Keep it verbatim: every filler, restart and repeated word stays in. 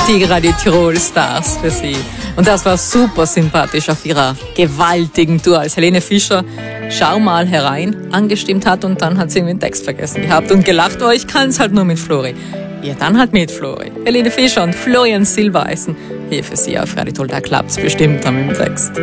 Die Radio Tirol Stars für Sie. Und das war super sympathisch auf ihrer gewaltigen Tour, als Helene Fischer Schau mal herein angestimmt hat und dann hat sie irgendwie den Text vergessen gehabt und gelacht, oh, ich kann es halt nur mit Flori. Ja, dann halt mit Flori. Helene Fischer und Florian Silbereisen hier für Sie auf Radio Tirol, da klappt's bestimmt dann mit dem Text.